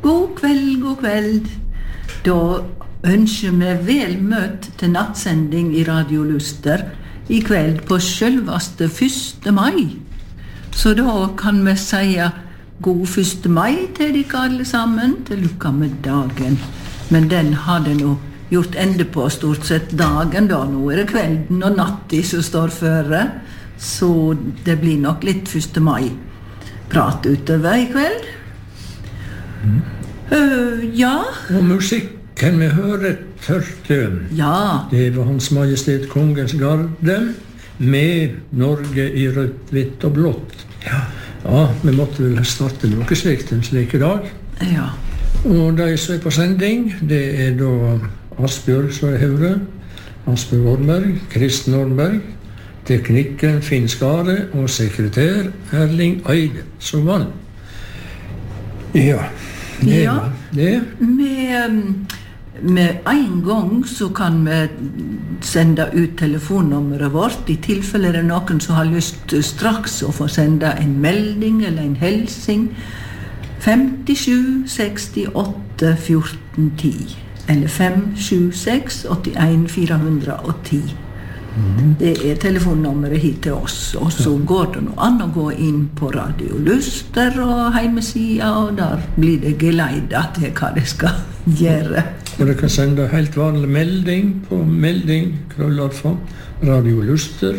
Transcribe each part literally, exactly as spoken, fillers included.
God kveld, god kveld. Da ønsker vi vel møtt til nattsending i Radio Luster i kveld på selveste første mai. Så da kan vi si god første mai til dere alle sammen, til lykke med dagen. Men den hadde nå gjort ende på stort sett dagen da. Nå er det kvelden og natten som står føre, så det blir nok litt første mai prat utover i kveld. Mm. Uh, ja. Og musikken vi hører hørte, ja. Det var Hans Majestet Kongens Garde med Norge i rødt, hvitt og blått. Ja, ja vi måtte vel starte noe slikt en slik dag. Ja. Og de som er på sending, det er da Asbjørg Søyhaure, Asbjørg Orberg, Kristen Orberg, teknikken Finn Skare og sekretær Erling Eide som vann. Ja, det ja. var det. Med, med en gang så kan vi sende ut telefonnummeret vårt i tilfelle det er noen som har lyst straks å få sende en melding eller en helsing. femtisju sekstiåtte fjorten ti eller fem sju seks åtte en fire ti. Mm. Det er telefonnummeret hit til oss. Og så går det noe an å gå inn på Radio Luster og hjemmesida, og der blir det geleidet til hva det skal gjøre. Og dere kan sende helt vanlig melding på melding krøllalfa Radio Luster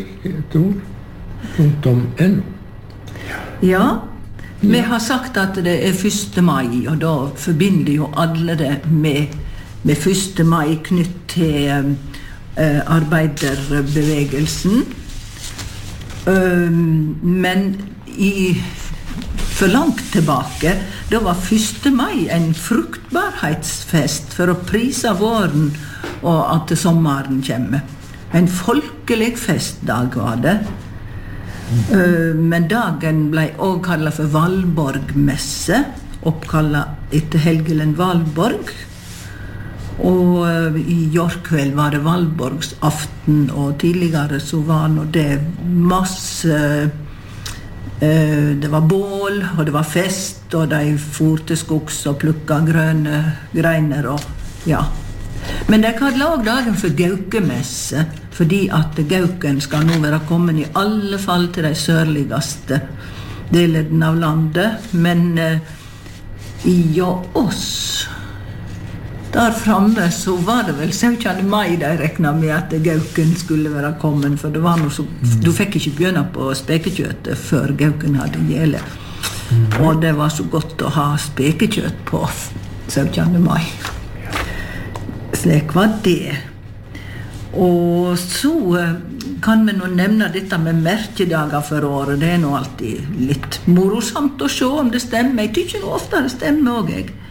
punktum no. Ja, vi har sagt at det er første mai, og da forbinder jo alle det med, med første mai knytt til Uh, arbeiderbevegelsen. Uh, men i, for langt tilbake, da var første mai en fruktbarhetsfest for å prise våren og at sommeren kommer. En folkelig festdag var det. Uh, men dagen ble også kallet for Valborgmesse, oppkallet etter Helgelen Valborg. Og uh, i Jorkveld var det Valborgsaften, og tidligere så var nå det masse uh, det var bål, og det var fest, og de for til skogs og plukka grønne greiner og ja. Men de kaller også dagen for Gaukemesse, fordi at Gauken skal nå være kommet i alle fall til de sørligste delene av landet, men uh, i oss der framme så var det vel syvende mai de reknet med at Gauken skulle være kommet, for det var noe så, mm. du fikk ikke begynne på spekekjøttet før Gauken hadde gjele. Mm. Og det var så godt å ha spekekjøtt på syvende mai. Slik var det. Og så kan vi nå nevne dette med merkedager for året. Det er nå alltid litt morosamt å se om det stemmer. Jeg tykker nå ofte det stemmer også, jeg.